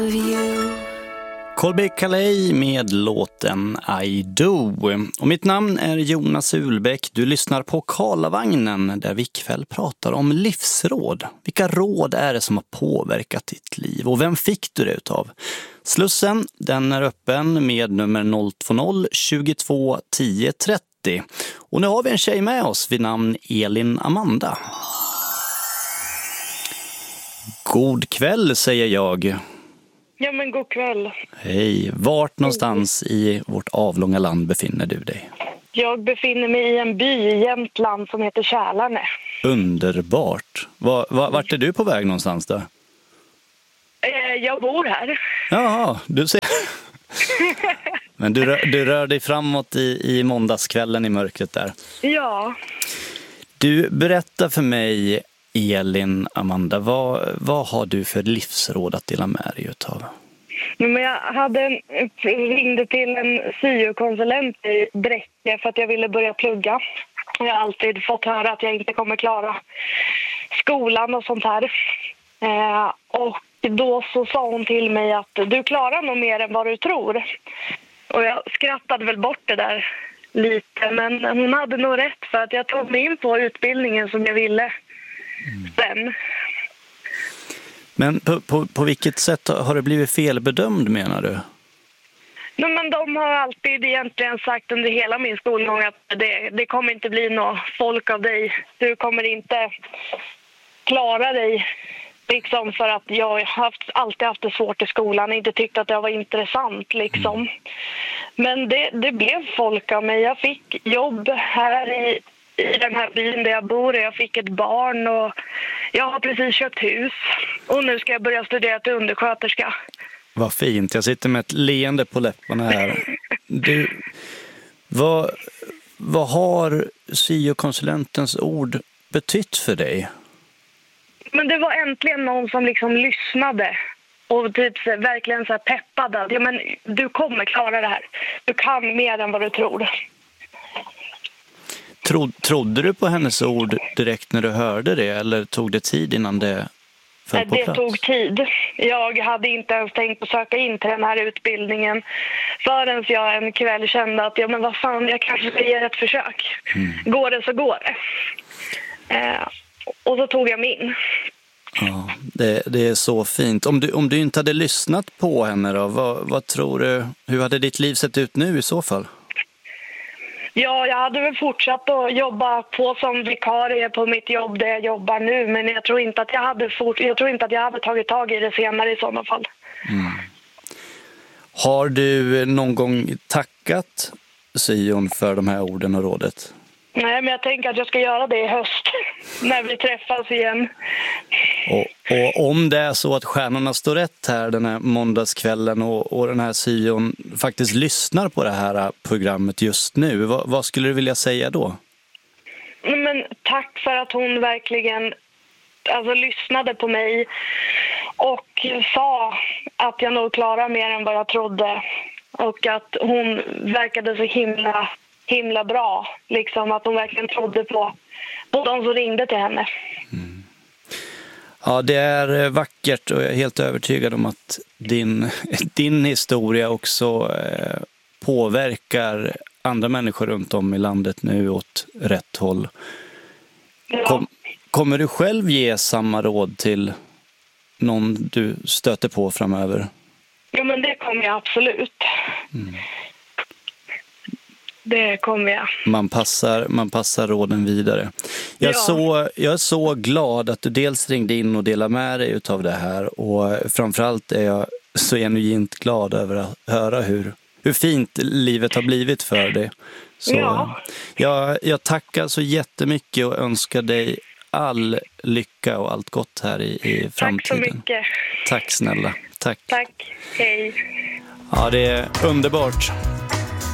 Colby Calais med låten I Do. Och mitt namn är Jonas Ulbäck. Du lyssnar på Karlavagnen där vi ikväll pratar om livsråd. Vilka råd är det som har påverkat ditt liv och vem fick du det utav? Slussen, den är öppen med nummer 020 22 10 30. Och nu har vi en tjej med oss vid namn Elin Amanda. God kväll säger jag. Ja, men god kväll. Hej, vart någonstans i vårt avlånga land befinner du dig? Jag befinner mig i en by i Jämtland som heter Kälarne. Underbart. Vart är du på väg någonstans då? Jag bor här. Jaha, du ser. Men du rör dig framåt i måndagskvällen i mörkret där. Ja. Du, berättar för mig, Elin Amanda, vad har du för livsråd att dela med dig utav? Men jag ringde till en syokonsulent i Bräcke för att jag ville börja plugga. Jag har alltid fått höra att jag inte kommer klara skolan och sånt här. Och då så sa hon till mig att du klarar nog mer än vad du tror. Och jag skrattade väl bort det där lite, men hon hade nog rätt för att jag tog mig in på utbildningen som jag ville sen. Men på vilket sätt har det blivit felbedömd menar du? Nej, men de har alltid egentligen sagt under hela min skolgång att det kommer inte bli något folk av dig. Du kommer inte klara dig. Liksom för att jag har alltid haft det svårt i skolan och inte tyckt att det var intressant. Liksom. Men det blev folk av mig. Jag fick jobb här i den här byn där jag bor. Jag fick ett barn och jag har precis köpt hus. Och nu ska jag börja studera till undersköterska. Vad fint. Jag sitter med ett leende på läpparna här. Du, vad har syokonsulentens ord betytt för dig? Men det var äntligen någon som liksom lyssnade och typ verkligen så här peppade. Ja, men du kommer klara det här. Du kan mer än vad du tror. Trodde du på hennes ord direkt när du hörde det eller tog det tid innan det föll på plats? Det tog tid. Jag hade inte ens tänkt att söka in till den här utbildningen förrän jag en kväll kände att men vad fan, jag kanske ska ge ett försök. Går det så går det. Och så tog jag mig in. Ja, det är så fint. Om du inte hade lyssnat på henne då, vad tror du, hur hade ditt liv sett ut nu i så fall? Ja, jag hade väl fortsatt att jobba på som vikarie på mitt jobb där jag jobbar nu. Men jag tror inte att jag hade tagit tag i det senare i sådana fall. Har du någon gång tackat syon för de här orden och rådet? Nej, men jag tänker att jag ska göra det i höst när vi träffas igen. Och om det är så att stjärnorna står rätt här den här måndagskvällen och den här syon faktiskt lyssnar på det här programmet just nu, vad skulle du vilja säga då? Men tack för att hon verkligen lyssnade på mig och sa att jag nog klarar mer än vad jag trodde. Och att hon verkade så himla bra. Liksom att hon verkligen trodde på de som ringde till henne. Ja, det är vackert och jag är helt övertygad om att din historia också påverkar andra människor runt om i landet nu åt rätt håll. Ja. Kommer du själv ge samma råd till någon du stöter på framöver? Ja, men det kommer jag absolut. Det kommer jag. Man passar råden vidare. Jag är så glad att du dels ringde in och delade med dig utav det här. Och framförallt är jag så genuint glad över att höra hur fint livet har blivit för dig. Så jag tackar så jättemycket och önskar dig all lycka och allt gott här i framtiden. Tack så mycket. Tack snälla. Tack. Tack. Hej. Ja, det är underbart.